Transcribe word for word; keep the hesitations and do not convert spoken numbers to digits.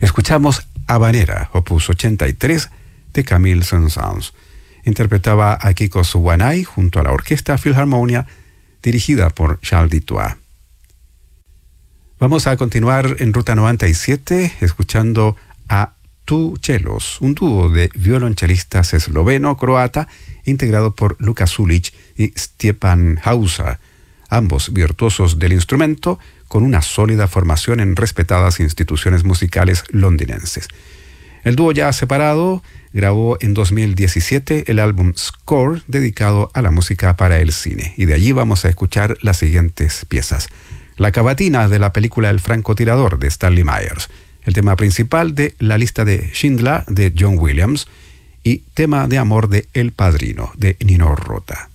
Escuchamos Habanera, opus ochenta y tres, de Camille Saint-Saëns. Interpretaba a Kiko Suwanay junto a la Orquesta Philharmonia, dirigida por Charles Dutoit. Vamos a continuar en Ruta noventa y siete, escuchando a Tu Chelos, un dúo de violonchelistas esloveno-croata, integrado por Luka Sulic y Stjepan Hausa, ambos virtuosos del instrumento, con una sólida formación en respetadas instituciones musicales londinenses. El dúo, ya separado, grabó en dos mil diecisiete el álbum Score, dedicado a la música para el cine, y de allí vamos a escuchar las siguientes piezas. La cavatina de la película El francotirador de Stanley Myers, el tema principal de La lista de Schindler de John Williams y tema de amor de El Padrino de Nino Rota.